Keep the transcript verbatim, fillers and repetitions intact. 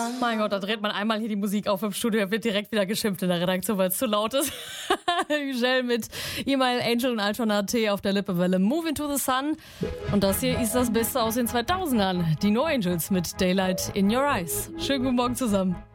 Mein Gott, da dreht man einmal hier die Musik auf im Studio, da wird direkt wieder geschimpft in der Redaktion, weil es zu laut ist. Gel mit E-Mail, Angel und Altona T auf der Lippewelle. Moving to the Sun. Und das hier ist das Beste aus den zweitausendern. Die No Angels mit Daylight in Your Eyes. Schönen guten Morgen zusammen.